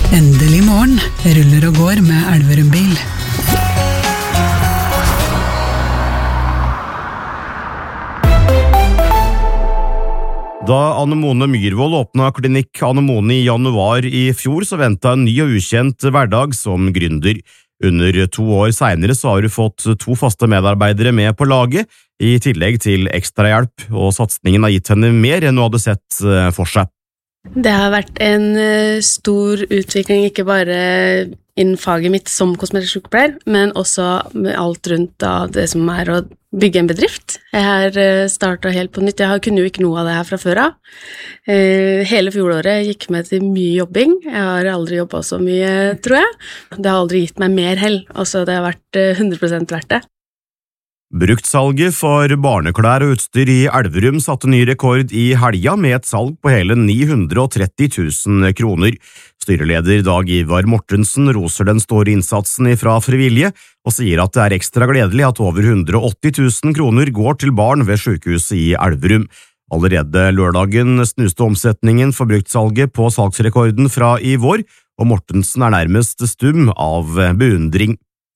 Endelig morgen, ruller og går med Elverum bil. Da Anne-Mone Myrvold åpnet klinikk Anne-Mone i januar i fjor, så ventet en ny og ukjent hverdag som gründer. Under 2 år senere så har hun fått 2 faste medarbeidere med på laget, i tillegg til ekstrahjelp, og satsningen har gitt henne mer enn hun hadde sett for seg. Det har vært en stor utvikling, ikke bare innen faget mitt som kosmetisk sykepleier, men også med alt rundt av det som er å bygge en bedrift. Jeg har startet helt på nytt. Jeg kunne jo ikke noe av det her fra før av. Hele fjoråret gikk med til mye jobbing. Jeg har aldri jobbet så mye, tror jeg. Det har aldri gitt meg mer hell. Altså, det har vært 100% verdt det. Bruktsalget for barneklær og utstyr i Elverum satte ny rekord i helga med et salg på hele 930 000 kroner. Styreleder Dag Ivar Mortensen roser den store innsatsen fra frivillige og sier at det er ekstra gledelig at over 180 000 kroner går til barn ved sykehuset i Elverum. Allerede lørdagen snuste omsetningen for bruktsalget på salgsrekorden fra i vår, og Mortensen er nærmest stum av beundring.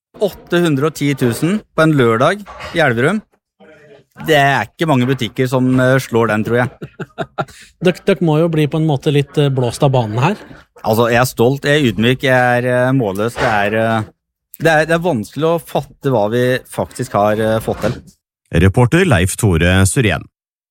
810 000 på en lørdag i Elverum. Det er ikke mange butikker som slår den, tror jeg. Dere må jo bli på en måte litt blåst av banen her. Altså, jeg er stolt, jeg er ydmyk, jeg er målløs. Det er vanskelig å fatte hva vi faktisk har fått til. Reporter Leif Tore Syrén.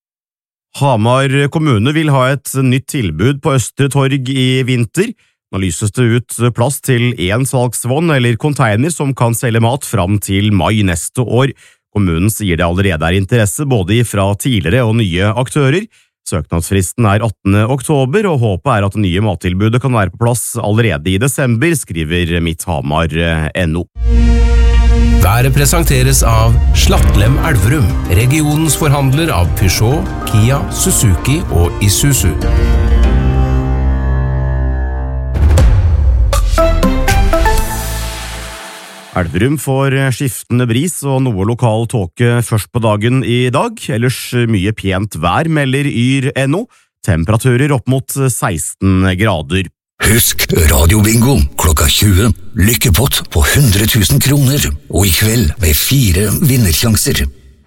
Hamar kommune vil ha et nytt tilbud på Østre Torg i vinter. Nå lyses det ut plass til 1 salgsvogn eller container som kan selge mat fram til mai neste år. Kommunen sier det allerede er interesse både fra tidligere og nye aktører. Søknadsfristen er 18. oktober, og håpet er at det nye mattilbudet kan være på plass allerede i desember, skriver midthamar.no. Været presenteres av Slattlem Elverum, regionens forhandler av Peugeot, Kia, Suzuki og Isuzu. Elverum får skiftende bris og noe lokal tåke først på dagen i dag, ellers mye pent vær, melder Yr.no. Temperaturer opp mot 16 grader. Husk radiobingo klokka 20. Lykkepott på 100 000 kroner, og i kveld med 4 vinnersjanser.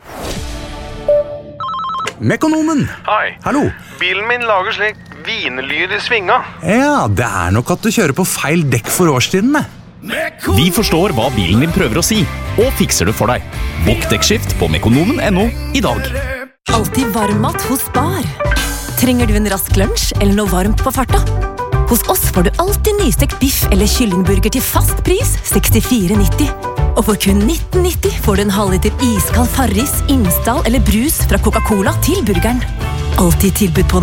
Mekonomen! Hei. Hallo. Bilen min lager slik vinelyd i svinga. Ja, det er nok at du kjører på feil dekk for årstiden med. Vi forstår hva bilen din prøver å si, og fikser det for deg. Bokk dekkskift på mekonomen.no i dag. Alltid varmmat hos Spar. Trenger du en rask lunsj eller noe varmt på farta? Hos oss får du alltid nystekt biff eller kyllingburger til fast pris 64,90. Og for kun 19,90 får du en halvliter iskald Farris, Imsdal eller brus fra Coca-Cola til burgeren. Alltid tilbud på